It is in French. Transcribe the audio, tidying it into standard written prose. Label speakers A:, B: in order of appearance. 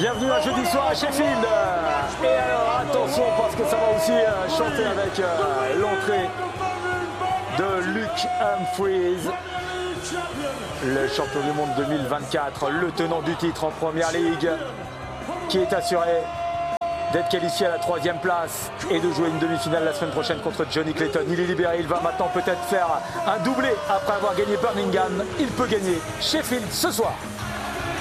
A: Bienvenue un jeudi soir à Sheffield. Et alors attention parce que ça va aussi chanter avec l'entrée de Luke Humphries, le champion du monde 2024, le tenant du titre en Première Ligue, qui est assuré d'être qualifié à la 3e place et de jouer une demi-finale la semaine prochaine contre Johnny Clayton. Il est libéré, il va maintenant peut-être faire un doublé après avoir gagné Birmingham. Il peut gagner Sheffield ce soir.